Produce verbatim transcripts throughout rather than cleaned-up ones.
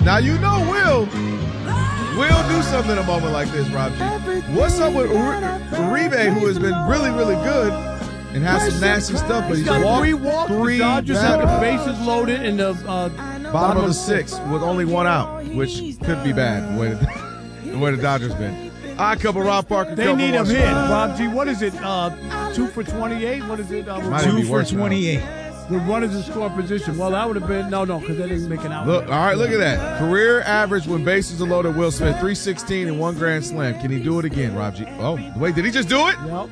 Now you know Will. Will do something in a moment like this, Rob G. What's up with Uribe, who has been really, really good and has some nasty stuff, but he's, he's got walked three walks. Three the Dodgers have the bases loaded in the uh, bottom, bottom of the sixth with only one out, which could be bad the way the, the, way the Dodgers been. I couple Rob Parker. They need him hit. Rob G, what is it? Uh, two for twenty-eight? What is it? Uh, two for twenty-eight. With runners in scoring position. Well, that would have been no, no, because they didn't make an out. Look, all right, look at that. Career average when bases are loaded. Will Smith, three sixteen and one grand slam. Can he do it again, Rob G? Oh, wait, did he just do it? Yep.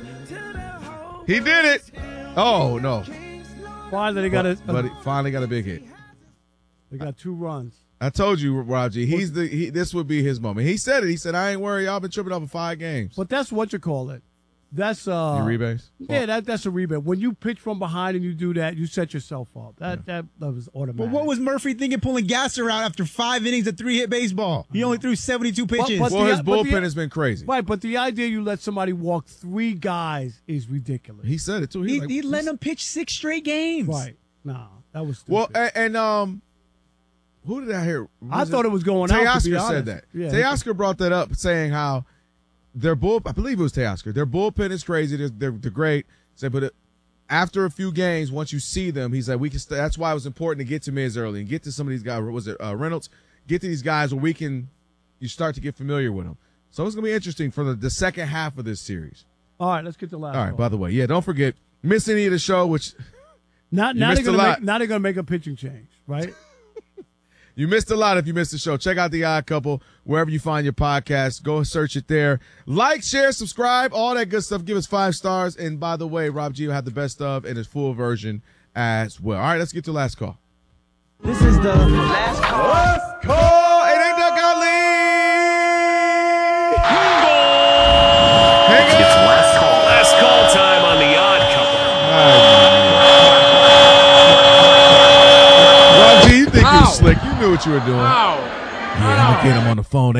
He did it. Oh no. Finally, they got a. But he finally got a big hit. They got two runs. I told you, Rob G. He's the. He, this would be his moment. He said it. He said, "I ain't worried. Y'all been tripping over five games." But that's what you call it. That's uh, Your rebase? Yeah, that that's a rebate. When you pitch from behind and you do that, you set yourself up. That yeah. that, that was automatic. But what was Murphy thinking pulling Gasser out after five innings of three hit baseball? He only threw seventy-two pitches. But, but well, the, his bullpen the, has been crazy. Right, but the idea you let somebody walk three guys is ridiculous. He said it too. He, like, he let him pitch six straight games. Right. No, that was stupid. Well, and, and um, who did I hear? Was I thought it, it was going Tay out. Teoscar said that. Yeah, Teoscar brought that up, saying how their bull. I believe it was Teoscar. Their bullpen is crazy. They're they're, they're great. Said, but it, after a few games, once you see them, he's like, we can. St- that's why it was important to get to Miz early and get to some of these guys. Was it uh, Reynolds? Get to these guys where we can. You start to get familiar with them. So it's gonna be interesting for the, the second half of this series. All right, let's get the last. All right. Call. By the way, yeah, don't forget miss any of the show, which not now they're gonna make, now they're gonna make a pitching change, right? You missed a lot if you missed the show. Check out The Odd Couple wherever you find your podcast. Go search it there. Like, share, subscribe, all that good stuff. Give us five stars. And by the way, Rob G will have the best of and his full version as well. All right, let's get to last call. This is the last call. Last call. It ain't that Lee. It's last call. Last call time on The Odd Couple. Rob G, you think you're slick. You knew what you were doing. Ow. Yeah, I'm going to get him on the phone.